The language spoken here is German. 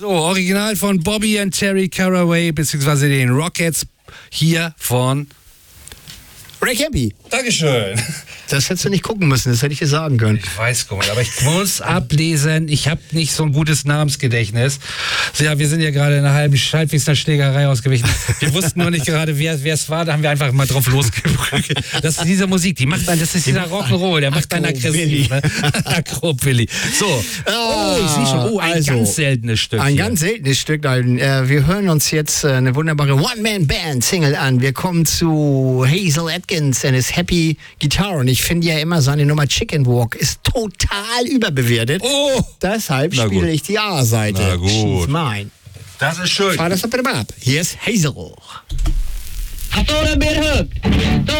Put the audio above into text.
So, Original von Bobby and Terry Caraway, beziehungsweise den Rockets, hier von Ray Campy. Dankeschön. Das hättest du nicht gucken müssen, das hätte ich dir sagen können. Ich weiß, guck mal, aber ich muss ablesen. Ich habe nicht so ein gutes Namensgedächtnis. So, ja, wir sind ja gerade in einer halbwegs einer Schlägerei ausgewichen. Wir wussten nur nicht gerade, wer es war. Da haben wir einfach mal drauf losgebrückt. Das ist diese Musik, die macht dann, das ist dieser Rock'n'Roll, der macht dann aggressiv. Ne? Akrobilly. So. Ich sehe schon. Ein ganz seltenes Stück. Ein ganz seltenes Stück. Wir hören uns jetzt eine wunderbare One-Man-Band-Single an. Wir kommen zu Hazel Atkins and his Happy Guitar. Und ich finde ja immer, seine Nummer Chicken Walk ist total überbewertet. Deshalb spiele ich die A-Seite. Na gut. She's mine. Das ist schön. Fahr das ab. Hier ist Hazel. I thought I'd been hooked.